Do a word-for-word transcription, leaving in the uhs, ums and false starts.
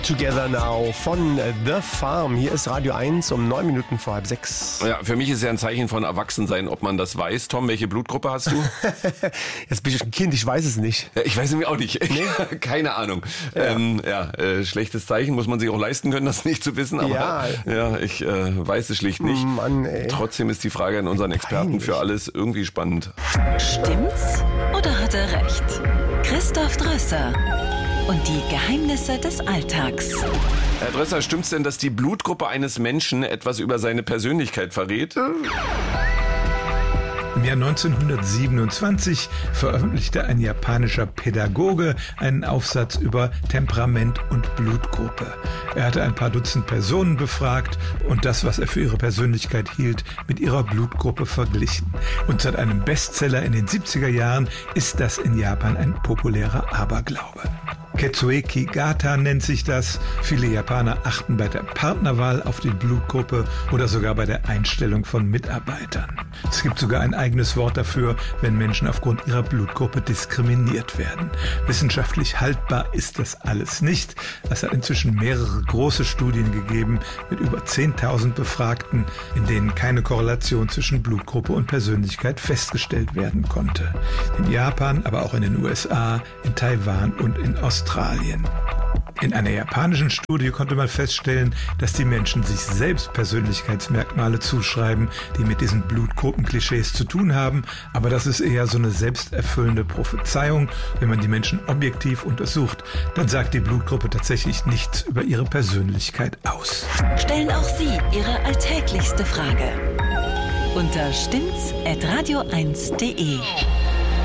Together Now von The Farm. Hier ist Radio eins um neun Minuten vor halb sechs. Ja, für mich ist ja ein Zeichen von Erwachsensein, ob man das weiß. Tom, welche Blutgruppe hast du? Jetzt bin ich ein Kind, ich weiß es nicht. Ja, ich weiß nämlich auch nicht. Nee? Keine Ahnung. Ja, ähm, ja äh, schlechtes Zeichen, muss man sich auch leisten können, das nicht zu wissen. Aber ja, ja ich äh, weiß es schlicht nicht. Mann, ey. Trotzdem ist die Frage an unseren Experten Peinlich. für alles irgendwie spannend. Stimmt's oder hat er recht? Christoph Drösser und die Geheimnisse des Alltags. Herr Drösser, stimmt's denn, dass die Blutgruppe eines Menschen etwas über seine Persönlichkeit verrät? Im Jahr neunzehnhundertsiebenundzwanzig veröffentlichte ein japanischer Pädagoge einen Aufsatz über Temperament und Blutgruppe. Er hatte ein paar Dutzend Personen befragt und das, was er für ihre Persönlichkeit hielt, mit ihrer Blutgruppe verglichen. Und seit einem Bestseller in den siebziger Jahren ist das in Japan ein populärer Aberglaube. Ketsueki Gata nennt sich das. Viele Japaner achten bei der Partnerwahl auf die Blutgruppe oder sogar bei der Einstellung von Mitarbeitern. Es gibt sogar ein eigenes Wort dafür, wenn Menschen aufgrund ihrer Blutgruppe diskriminiert werden. Wissenschaftlich haltbar ist das alles nicht. Es hat inzwischen mehrere große Studien gegeben mit über zehntausend Befragten, in denen keine Korrelation zwischen Blutgruppe und Persönlichkeit festgestellt werden konnte. In Japan, aber auch in den U S A, in Taiwan und in Australien. In einer japanischen Studie konnte man feststellen, dass die Menschen sich selbst Persönlichkeitsmerkmale zuschreiben, die mit diesen Blutgruppenklischees zu tun haben, aber das ist eher so eine selbsterfüllende Prophezeiung. Wenn man die Menschen objektiv untersucht, dann sagt die Blutgruppe tatsächlich nichts über ihre Persönlichkeit aus. Stellen auch Sie Ihre alltäglichste Frage unter stimmt's at radio eins punkt de.